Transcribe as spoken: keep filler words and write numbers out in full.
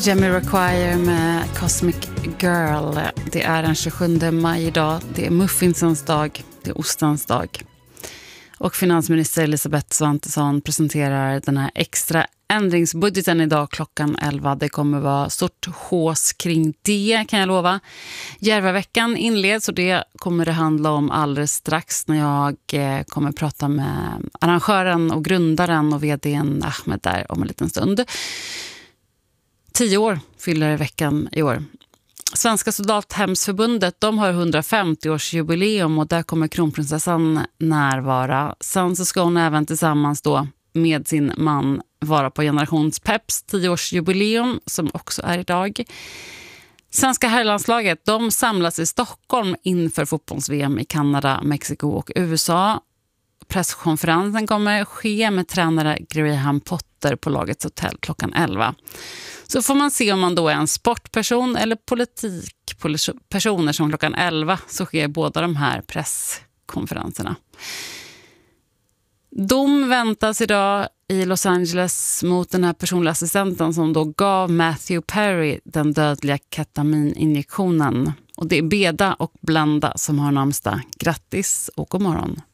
Jamiroquai med Cosmic Girl. Det är den tjugosjunde maj idag. Det är muffinsens dag. Det är ostens dag. Och finansminister Elisabeth Svantesson presenterar den här extra ändringsbudgeten idag klockan elva. Det kommer vara stort hås kring det, kan jag lova. Järvaveckan inleds och det kommer det handla om alldeles strax när jag kommer prata med arrangören och grundaren och vdn Ahmed där om en liten stund. Tio år fyller veckan i år. Svenska soldathemsförbundet, de har hundrafemtio-årsjubileum och där kommer kronprinsessan närvara. Sen så ska hon även tillsammans då med sin man vara på Generationspeps tio-årsjubileum som också är idag. Svenska herrlandslaget, de samlas i Stockholm inför fotbolls-V M i Kanada, Mexiko och U S A. Presskonferensen kommer ske med tränare Graham Potter på lagets hotell klockan elva. Så får man se om man då är en sportperson eller politikpersoner som klockan elva så sker båda de här presskonferenserna. Dom väntas idag i Los Angeles mot den här personliga assistenten som då gav Matthew Perry den dödliga ketamininjektionen. Och det är Beda och Blanda som har namnsdag. Grattis och god morgon.